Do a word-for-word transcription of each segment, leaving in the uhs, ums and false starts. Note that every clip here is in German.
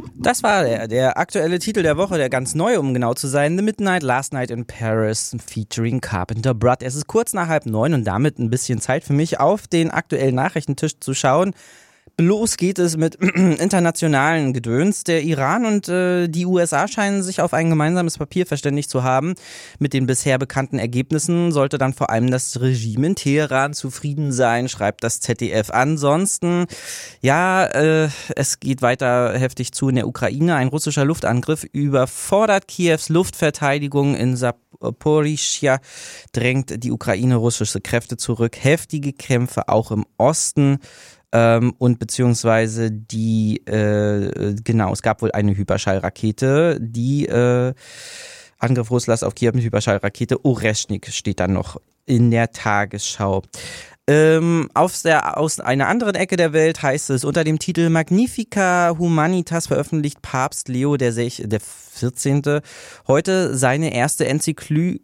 Das war der, der aktuelle Titel der Woche, der ganz neu, um genau zu sein. The Midnight Last Night in Paris featuring Carpenter Brut. Es ist kurz nach halb neun und damit ein bisschen Zeit für mich, auf den aktuellen Nachrichtentisch zu schauen. Los geht es mit internationalen Gedöns. Der Iran und äh, die U S A scheinen sich auf ein gemeinsames Papier verständigt zu haben. Mit den bisher bekannten Ergebnissen sollte dann vor allem das Regime in Teheran zufrieden sein, schreibt das Z D F. Ansonsten, ja, äh, es geht weiter heftig zu in der Ukraine. Ein russischer Luftangriff überfordert Kiews Luftverteidigung in Saporischschja, drängt die Ukraine russische Kräfte zurück. Heftige Kämpfe auch im Osten. Und beziehungsweise die, äh, genau, es gab wohl eine Hyperschallrakete, die äh, Angriff Russlands auf Kiew mit Hyperschallrakete Oreschnik steht dann noch in der Tagesschau. Ähm, aus, der, aus einer anderen Ecke der Welt heißt es, unter dem Titel Magnifica Humanitas veröffentlicht Papst Leo der, Sech, der vierzehnte heute seine erste Enzykli-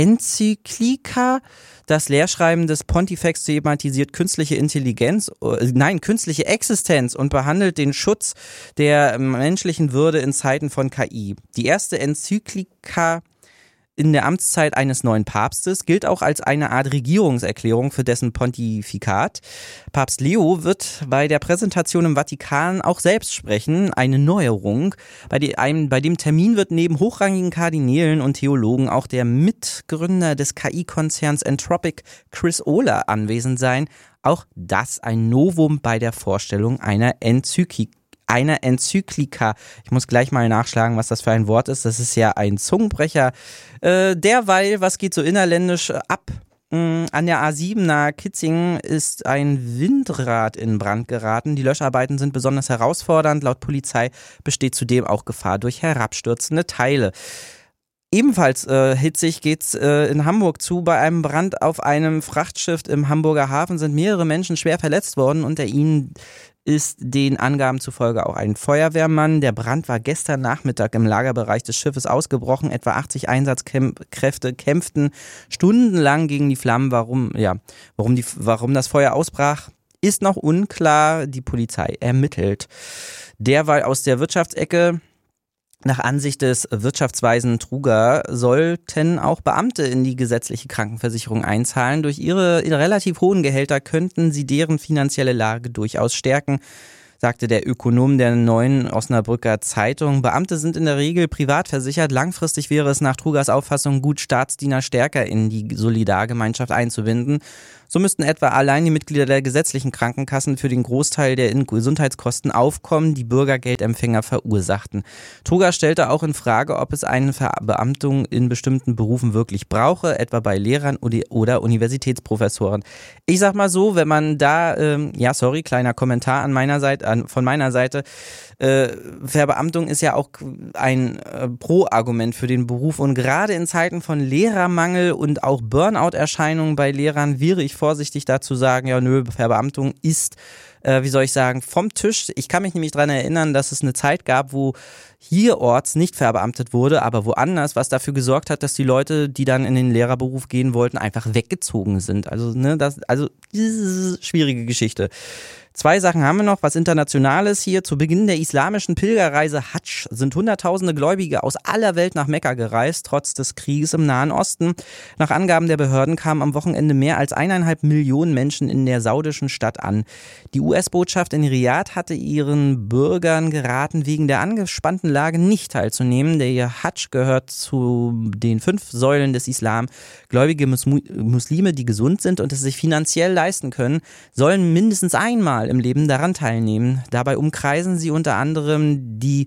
Enzyklika. Das Lehrschreiben des Pontifex thematisiert künstliche Intelligenz, äh, nein, künstliche Existenz und behandelt den Schutz der menschlichen Würde in Zeiten von K I. Die erste Enzyklika in der Amtszeit eines neuen Papstes gilt auch als eine Art Regierungserklärung für dessen Pontifikat. Papst Leo wird bei der Präsentation im Vatikan auch selbst sprechen, eine Neuerung. Bei dem, bei dem Termin wird neben hochrangigen Kardinälen und Theologen auch der Mitgründer des K I-Konzerns Anthropic, Chris Olah, anwesend sein. Auch das ein Novum bei der Vorstellung einer Enzyklika. Einer Enzyklika. Ich muss gleich mal nachschlagen, was das für ein Wort ist. Das ist ja ein Zungenbrecher. Äh, derweil, was geht so innerländisch ab? Mh, an der A sieben nahe Kitzingen ist ein Windrad in Brand geraten. Die Löscharbeiten sind besonders herausfordernd. Laut Polizei besteht zudem auch Gefahr durch herabstürzende Teile. Ebenfalls äh, hitzig geht's äh, in Hamburg zu. Bei einem Brand auf einem Frachtschiff im Hamburger Hafen sind mehrere Menschen schwer verletzt worden. Unter ihnen ist den Angaben zufolge auch ein Feuerwehrmann. Der Brand war gestern Nachmittag im Lagerbereich des Schiffes ausgebrochen. Etwa achtzig Einsatzkräfte kämpften stundenlang gegen die Flammen. Warum, ja, warum, die, warum das Feuer ausbrach, ist noch unklar. Die Polizei ermittelt. Derweil aus der Wirtschaftsecke. Nach Ansicht des Wirtschaftsweisen Truger sollten auch Beamte in die gesetzliche Krankenversicherung einzahlen. Durch ihre relativ hohen Gehälter könnten sie deren finanzielle Lage durchaus stärken, sagte der Ökonom der Neuen Osnabrücker Zeitung. Beamte sind in der Regel privat versichert. Langfristig wäre es nach Trugers Auffassung gut, Staatsdiener stärker in die Solidargemeinschaft einzubinden. So müssten etwa allein die Mitglieder der gesetzlichen Krankenkassen für den Großteil der Gesundheitskosten aufkommen, die Bürgergeldempfänger verursachten. Truger stellte auch in Frage, ob es eine Verbeamtung in bestimmten Berufen wirklich brauche, etwa bei Lehrern oder Universitätsprofessoren. Ich sag mal so, wenn man da, ähm, ja sorry, kleiner Kommentar an meiner Seite, an, von meiner Seite, äh, Verbeamtung ist ja auch ein äh, Pro-Argument für den Beruf und gerade in Zeiten von Lehrermangel und auch Burnout-Erscheinungen bei Lehrern wäre ich vorsichtig dazu sagen, ja nö, Verbeamtung ist, äh, wie soll ich sagen, vom Tisch. Ich kann mich nämlich daran erinnern, dass es eine Zeit gab, wo hierorts nicht verbeamtet wurde, aber woanders, was dafür gesorgt hat, dass die Leute, die dann in den Lehrerberuf gehen wollten, einfach weggezogen sind. Also, ne, das, also, schwierige Geschichte. Zwei Sachen haben wir noch, was Internationales hier. Zu Beginn der islamischen Pilgerreise Hadsch sind Hunderttausende Gläubige aus aller Welt nach Mekka gereist, trotz des Krieges im Nahen Osten. Nach Angaben der Behörden kamen am Wochenende mehr als eineinhalb Millionen Menschen in der saudischen Stadt an. Die U S-Botschaft in Riyadh hatte ihren Bürgern geraten, wegen der angespannten Lage nicht teilzunehmen. Der Hadsch gehört zu den fünf Säulen des Islam. Gläubige Muslime, die gesund sind und es sich finanziell leisten können, sollen mindestens einmal im Leben daran teilnehmen. Dabei umkreisen sie unter anderem die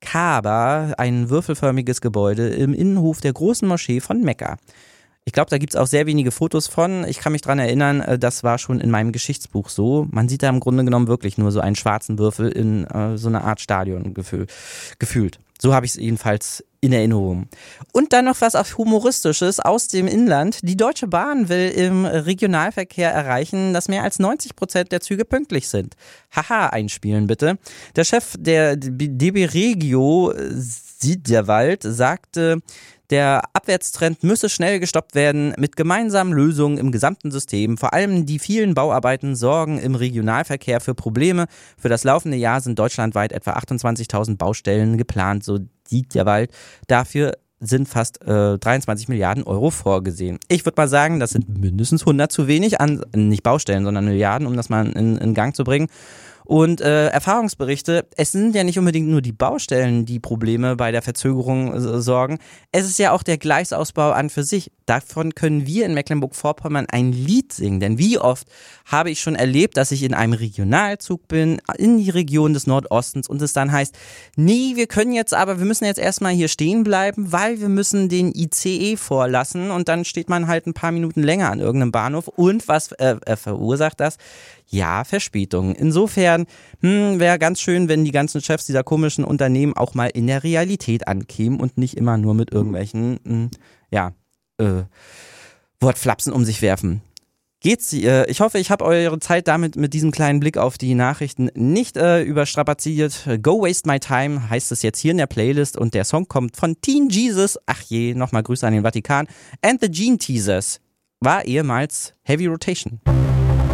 Kaaba, ein würfelförmiges Gebäude im Innenhof der großen Moschee von Mekka. Ich glaube, da gibt es auch sehr wenige Fotos von. Ich kann mich dran erinnern, das war schon in meinem Geschichtsbuch so. Man sieht da im Grunde genommen wirklich nur so einen schwarzen Würfel in äh, so einer Art Stadion gefühl, gefühlt. So habe ich es jedenfalls in Erinnerung. Und dann noch was auf Humoristisches aus dem Inland. Die Deutsche Bahn will im Regionalverkehr erreichen, dass mehr als neunzig Prozent der Züge pünktlich sind. Haha, einspielen bitte. Der Chef der D B Regio, Siederwald, sagte, Der Abwärtstrend müsse schnell gestoppt werden mit gemeinsamen Lösungen im gesamten System. Vor allem die vielen Bauarbeiten sorgen im Regionalverkehr für Probleme. Für das laufende Jahr sind deutschlandweit etwa achtundzwanzigtausend Baustellen geplant, so sieht der Wald. Dafür sind fast äh, dreiundzwanzig Milliarden Euro vorgesehen. Ich würde mal sagen, das sind mindestens hundert zu wenig an, nicht Baustellen, sondern Milliarden, um das mal in, in Gang zu bringen. Und äh, Erfahrungsberichte, es sind ja nicht unbedingt nur die Baustellen, die Probleme bei der Verzögerung äh, sorgen. Es ist ja auch der Gleisausbau an für sich. Davon können wir in Mecklenburg-Vorpommern ein Lied singen. Denn wie oft habe ich schon erlebt, dass ich in einem Regionalzug bin, in die Region des Nordostens und es dann heißt, nee, wir können jetzt aber, wir müssen jetzt erstmal hier stehen bleiben, weil wir müssen den I C E vorlassen und dann steht man halt ein paar Minuten länger an irgendeinem Bahnhof. Und was äh, äh, verursacht das? Ja, Verspätungen. Insofern hm, wäre ganz schön, wenn die ganzen Chefs dieser komischen Unternehmen auch mal in der Realität ankämen und nicht immer nur mit irgendwelchen, hm, ja, äh, Wortflapsen um sich werfen. Geht's? Äh, ich hoffe, ich habe eure Zeit damit mit diesem kleinen Blick auf die Nachrichten nicht äh, überstrapaziert. Go Waste My Time heißt es jetzt hier in der Playlist und der Song kommt von Teen Jesus. Ach je, nochmal Grüße an den Vatikan. And the Gene Teasers war ehemals Heavy Rotation.